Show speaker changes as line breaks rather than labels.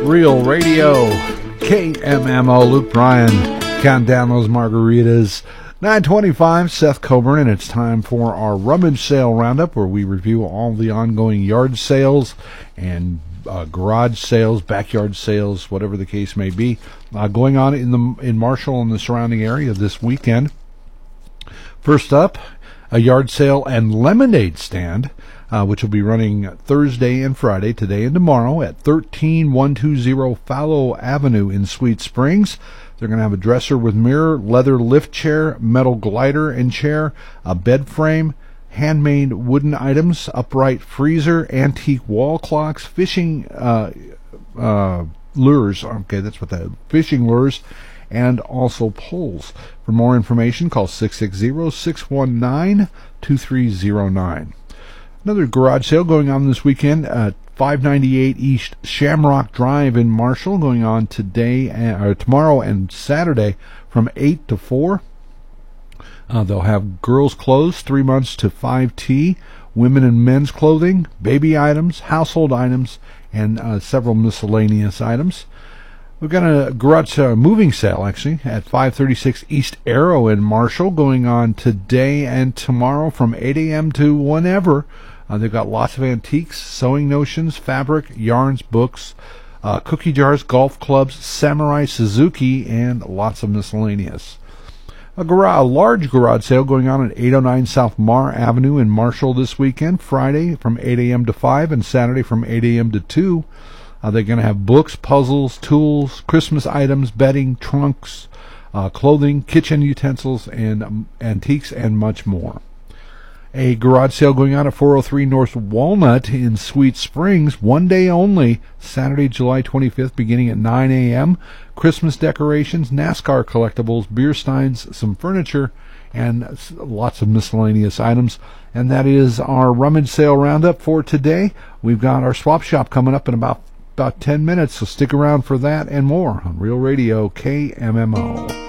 Real Radio, KMMO, Luke Bryan, counting down those margaritas. 9:25, Seth Coburn, and it's time for our rummage sale roundup, where we review all the ongoing yard sales and garage sales, backyard sales, whatever the case may be, going on in Marshall and the surrounding area this weekend. First up, a yard sale and lemonade stand, which will be running Thursday and Friday, today and tomorrow, at 13120 Fallow Avenue in Sweet Springs. They're going to have a dresser with mirror, leather lift chair, metal glider and chair, a bed frame, handmade wooden items, upright freezer, antique wall clocks, fishing lures. Okay, that's what that is. Fishing lures, and also poles. For more information, call 660-619-2309. Another garage sale going on this weekend at 598 East Shamrock Drive in Marshall, going on tomorrow and Saturday from 8 to 4. They'll have girls' clothes, 3 months to 5T, women and men's clothing, baby items, household items, and several miscellaneous items. We've got a garage moving sale, actually, at 536 East Arrow in Marshall, going on today and tomorrow from 8 a.m. to whenever. They've got lots of antiques, sewing notions, fabric, yarns, books, cookie jars, golf clubs, Samurai Suzuki, and lots of miscellaneous. A large garage sale going on at 809 South Marr Avenue in Marshall this weekend, Friday from 8 a.m. to 5 and Saturday from 8 a.m. to 2. They're going to have books, puzzles, tools, Christmas items, bedding, trunks, clothing, kitchen utensils, and antiques, and much more. A garage sale going on at 403 North Walnut in Sweet Springs, one day only, Saturday, July 25th, beginning at 9 a.m. Christmas decorations, NASCAR collectibles, beer steins, some furniture, and lots of miscellaneous items. And that is our rummage sale roundup for today. We've got our swap shop coming up in about 10 minutes, so stick around for that and more on Real Radio KMMO.